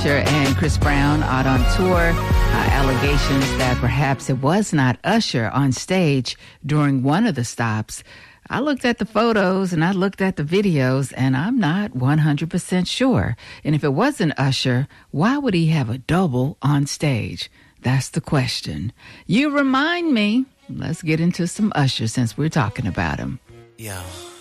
Usher and Chris Brown out on tour. Allegations that perhaps it was not Usher on stage during one of the stops. I looked at the photos and I looked at the videos, and I'm not 100% sure. And if it wasn't Usher, why would he have a double on stage? That's the question. You remind me. Let's get into some Usher since we're talking about him. Yo.